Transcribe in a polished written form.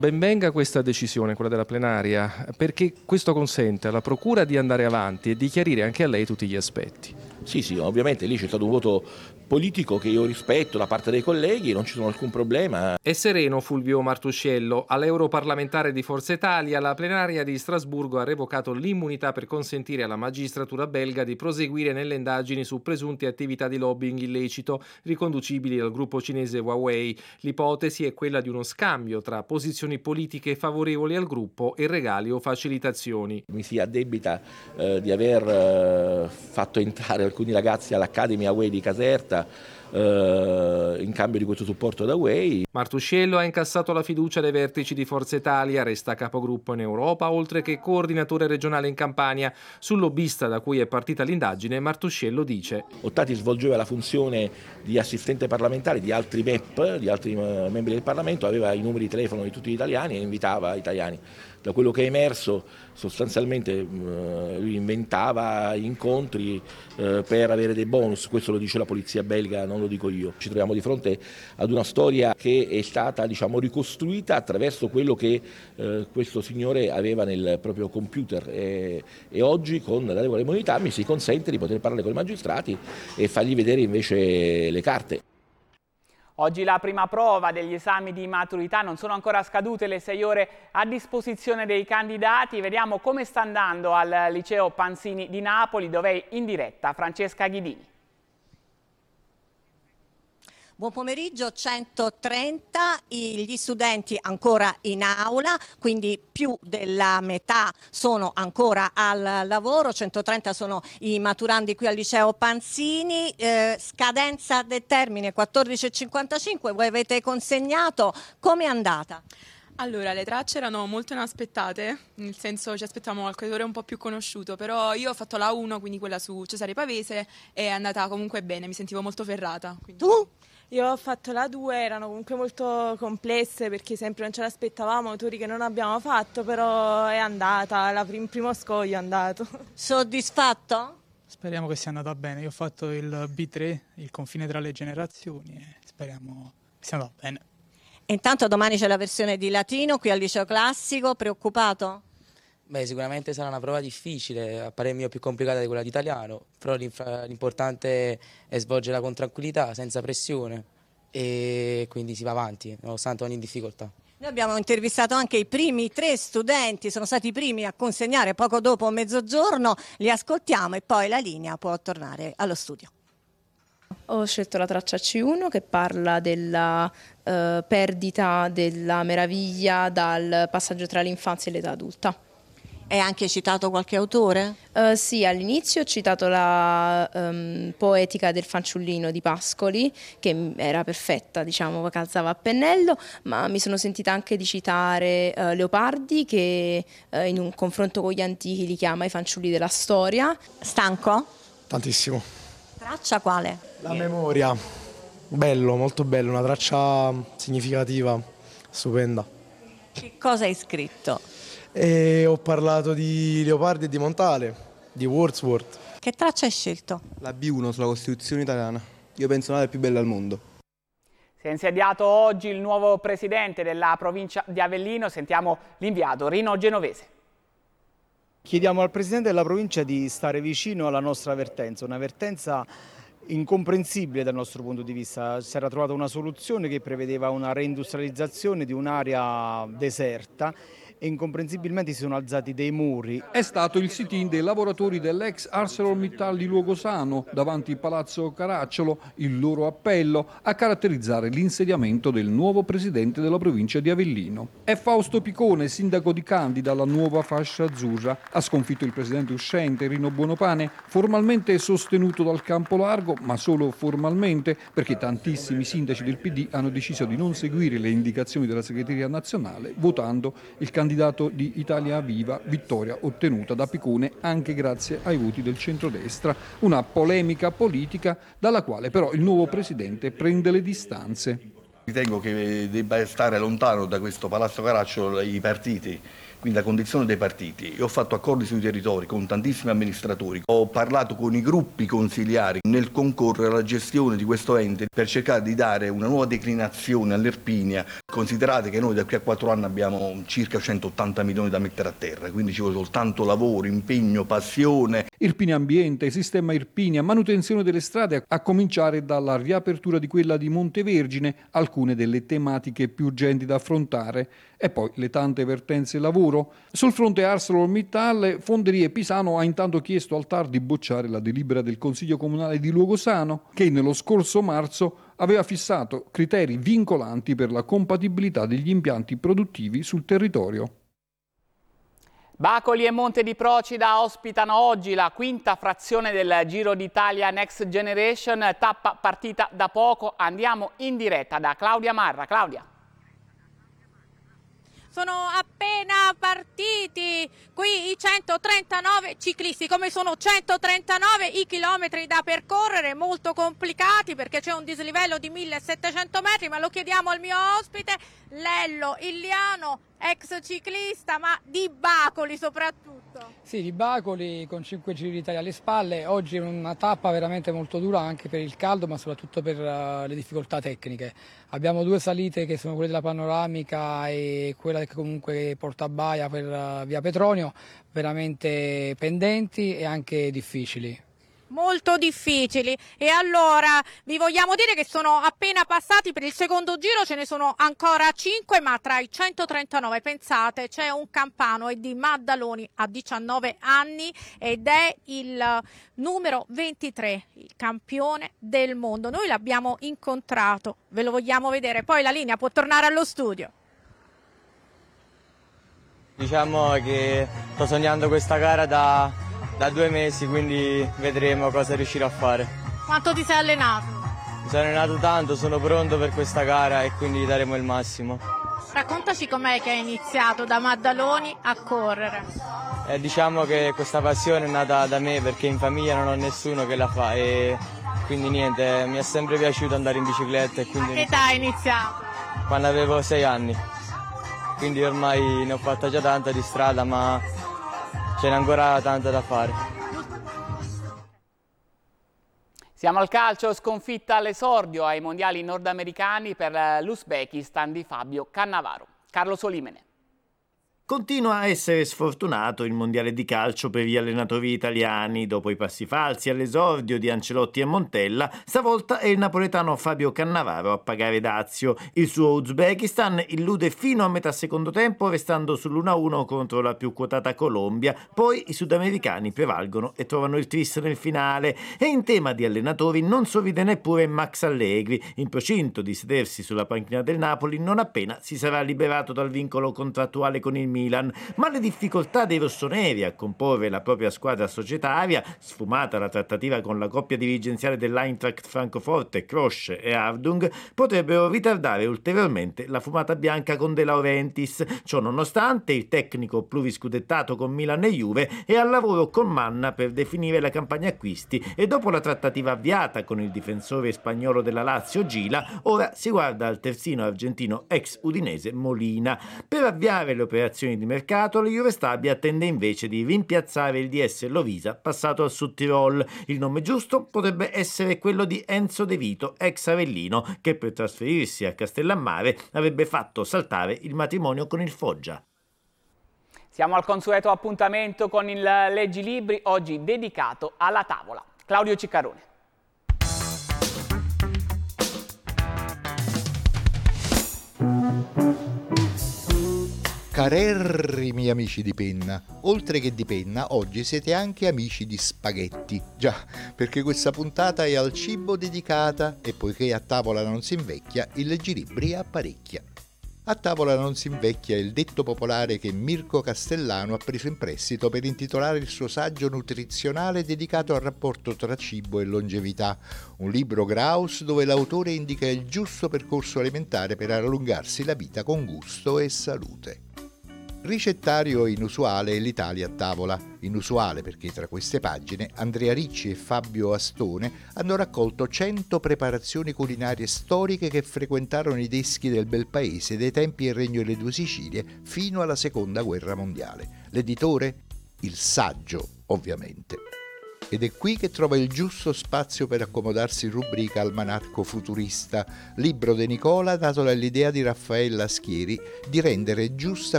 Ben venga questa decisione, quella della plenaria, perché questo consente alla Procura di andare avanti e di chiarire anche a lei tutti gli aspetti. Sì, ovviamente lì c'è stato un voto politico che io rispetto da parte dei colleghi, non ci sono alcun problema. È sereno Fulvio Martuscello. All'europarlamentare di Forza Italia, la plenaria di Strasburgo ha revocato l'immunità per consentire alla magistratura belga di proseguire nelle indagini su presunte attività di lobbying illecito riconducibili al gruppo cinese Huawei. L'ipotesi è quella di uno scambio tra posizioni politiche favorevoli al gruppo e regali o facilitazioni. Mi si addebita di aver fatto entrare alcuni ragazzi all'Academy Huawei di Caserta in cambio di questo supporto da Huawei. Martuscello ha incassato la fiducia dei vertici di Forza Italia, resta capogruppo in Europa, oltre che coordinatore regionale in Campania. Sul lobbista da cui è partita l'indagine, Martuscello dice: Ottati svolgeva la funzione di assistente parlamentare di altri MEP, di altri membri del Parlamento, aveva i numeri di telefono di tutti gli italiani e invitava italiani. Da quello che è emerso, sostanzialmente lui inventava incontri per avere dei bonus, questo lo dice la polizia belga, non lo dico io. Ci troviamo di fronte ad una storia che è stata, ricostruita attraverso quello che questo signore aveva nel proprio computer e oggi con la regola immunità mi si consente di poter parlare con i magistrati e fargli vedere invece le carte. Oggi la prima prova degli esami di maturità, non sono ancora scadute le 6 ore a disposizione dei candidati. Vediamo come sta andando al liceo Panzini di Napoli, dove è in diretta Francesca Ghidini. Buon pomeriggio, 130 gli studenti ancora in aula, quindi più della metà sono ancora al lavoro, 130 sono i maturandi qui al liceo Panzini, scadenza del termine 14:55, voi avete consegnato, come è andata? Allora, le tracce erano molto inaspettate, nel senso ci aspettavamo qualche autore un po' più conosciuto, però io ho fatto la 1, quindi quella su Cesare Pavese, e è andata comunque bene, mi sentivo molto ferrata. Quindi. Tu? Io ho fatto la 2, erano comunque molto complesse perché sempre non ce l'aspettavamo, autori che non abbiamo fatto, però è andata, il primo scoglio è andato. Soddisfatto? Speriamo che sia andata bene, io ho fatto il B3, il confine tra le generazioni, e speriamo che sia andata bene. Intanto domani c'è la versione di latino qui al liceo classico, preoccupato? Beh, sicuramente sarà una prova difficile, a parer mio più complicata di quella di italiano, però l'importante è svolgerla con tranquillità, senza pressione, e quindi si va avanti, nonostante ogni difficoltà. Noi abbiamo intervistato anche i primi 3 studenti, sono stati i primi a consegnare poco dopo mezzogiorno, li ascoltiamo e poi la linea può tornare allo studio. Ho scelto la traccia C1 che parla della perdita della meraviglia dal passaggio tra l'infanzia e l'età adulta. Hai anche citato qualche autore? Sì, all'inizio ho citato la poetica del fanciullino di Pascoli, che era perfetta, diciamo, calzava a pennello, ma mi sono sentita anche di citare Leopardi, che in un confronto con gli antichi li chiama i fanciulli della storia. Stanco? Tantissimo. Traccia quale? La memoria, bello, molto bello, una traccia significativa, stupenda. Che cosa hai scritto? E ho parlato di Leopardi e di Montale, di Wordsworth. Che traccia hai scelto? La B1 sulla Costituzione italiana, io penso una delle più belle al mondo. Si è insediato oggi il nuovo presidente della provincia di Avellino, sentiamo l'inviato Rino Genovese. Chiediamo al Presidente della provincia di stare vicino alla nostra vertenza, una vertenza incomprensibile dal nostro punto di vista. Si era trovata una soluzione che prevedeva una reindustrializzazione di un'area deserta e incomprensibilmente si sono alzati dei muri. È stato il sit-in dei lavoratori dell'ex ArcelorMittal di Luogosano davanti Palazzo Caracciolo, il loro appello a caratterizzare l'insediamento del nuovo presidente della provincia di Avellino. È Fausto Picone, sindaco di Candida, alla nuova fascia azzurra. Ha sconfitto il presidente uscente Rino Buonopane, formalmente sostenuto dal campo largo, ma solo formalmente, perché tantissimi sindaci del PD hanno deciso di non seguire le indicazioni della segreteria nazionale, votando il candidato di Italia Viva, vittoria ottenuta da Picone anche grazie ai voti del centrodestra. Una polemica politica dalla quale però il nuovo presidente prende le distanze. Ritengo che debba stare lontano da questo Palazzo Caracciolo i partiti, quindi la condizione dei partiti. Io ho fatto accordi sui territori con tantissimi amministratori, ho parlato con i gruppi consiliari nel concorrere alla gestione di questo ente per cercare di dare una nuova declinazione all'Irpinia. Considerate che noi da qui a 4 anni abbiamo circa 180 milioni da mettere a terra, quindi ci vuole soltanto lavoro, impegno, passione. Irpinia Ambiente, sistema Irpinia, manutenzione delle strade, a cominciare dalla riapertura di quella di Montevergine, alcune delle tematiche più urgenti da affrontare, e poi le tante vertenze lavoro. Sul fronte ArcelorMittal, Fonderie Pisano ha intanto chiesto al TAR di bocciare la delibera del Consiglio Comunale di Luogosano, che nello scorso marzo aveva fissato criteri vincolanti per la compatibilità degli impianti produttivi sul territorio. Bacoli e Monte di Procida ospitano oggi la quinta frazione del Giro d'Italia Next Generation, tappa partita da poco. Andiamo in diretta da Claudia Marra. Claudia. Sono appena partiti qui i 139 ciclisti, come sono 139 i chilometri da percorrere, molto complicati perché c'è un dislivello di 1700 metri, ma lo chiediamo al mio ospite, Lello Illiano, ex ciclista, ma di Bacoli soprattutto. Sì, di Bacoli con 5 Giri d'Italia alle spalle. Oggi è una tappa veramente molto dura anche per il caldo, ma soprattutto per le difficoltà tecniche. Abbiamo 2 salite che sono quelle della panoramica e quella che comunque porta a Baia per via Petronio, veramente pendenti e anche difficili. Molto difficili, e allora vi vogliamo dire che sono appena passati per il secondo giro, ce ne sono ancora 5, ma tra i 139 pensate c'è un campano, è di Maddaloni, ha 19 anni ed è il numero 23, il campione del mondo. Noi l'abbiamo incontrato, ve lo vogliamo vedere, poi la linea può tornare allo studio. Diciamo che sto sognando questa gara da 2 mesi, quindi vedremo cosa riuscirò a fare. Quanto ti sei allenato? Mi sono allenato tanto, sono pronto per questa gara e quindi daremo il massimo. Raccontaci com'è che hai iniziato da Maddaloni a correre. Diciamo che questa passione è nata da me perché in famiglia non ho nessuno che la fa e quindi niente, mi è sempre piaciuto andare in bicicletta. E quindi a che età hai iniziato? Quando avevo 6 anni, quindi ormai ne ho fatta già tanta di strada, ma ce n'è ancora tanta da fare. Siamo al calcio, sconfitta all'esordio ai mondiali nordamericani per l'Uzbekistan di Fabio Cannavaro. Carlo Solimene. Continua a essere sfortunato il mondiale di calcio per gli allenatori italiani. Dopo i passi falsi all'esordio di Ancelotti e Montella, stavolta è il napoletano Fabio Cannavaro a pagare dazio. Il suo Uzbekistan illude fino a metà secondo tempo, restando sull'1-1 contro la più quotata Colombia. Poi i sudamericani prevalgono e trovano il tris nel finale. E in tema di allenatori non sorride neppure Max Allegri, in procinto di sedersi sulla panchina del Napoli non appena si sarà liberato dal vincolo contrattuale con il Milan. Ma le difficoltà dei rossoneri a comporre la propria squadra societaria, sfumata la trattativa con la coppia dirigenziale dell'Eintracht Francoforte, Kroos e Ardung, potrebbero ritardare ulteriormente la fumata bianca con De Laurentiis. Ciò nonostante, il tecnico pluriscudettato con Milan e Juve è al lavoro con Manna per definire la campagna acquisti e dopo la trattativa avviata con il difensore spagnolo della Lazio Gila, ora si guarda al terzino argentino ex udinese Molina. Per avviare le operazioni di mercato, la Juve Stabia attende invece di rimpiazzare il DS Lovisa passato al Sud Tirol. Il nome giusto potrebbe essere quello di Enzo De Vito, ex Avellino, che per trasferirsi a Castellammare avrebbe fatto saltare il matrimonio con il Foggia. Siamo al consueto appuntamento con il Leggilibri, oggi dedicato alla tavola. Claudio Ciccarone. Carerrimi amici di penna, oltre che di penna, oggi siete anche amici di spaghetti. Già, perché questa puntata è al cibo dedicata e poiché a tavola non si invecchia, il Leggilibri apparecchia. A tavola non si invecchia è il detto popolare che Mirko Castellano ha preso in prestito per intitolare il suo saggio nutrizionale dedicato al rapporto tra cibo e longevità, un libro Graus dove l'autore indica il giusto percorso alimentare per allungarsi la vita con gusto e salute. Ricettario inusuale è l'Italia a tavola. Inusuale perché tra queste pagine Andrea Ricci e Fabio Astone hanno raccolto 100 preparazioni culinarie storiche che frequentarono i deschi del bel paese dai tempi del Regno delle Due Sicilie fino alla Seconda Guerra Mondiale. L'editore? Il Saggio, ovviamente. Ed è qui che trova il giusto spazio per accomodarsi in rubrica Almanacco Futurista, libro De Nicola dato dall'idea di Raffaella Schieri di rendere giusta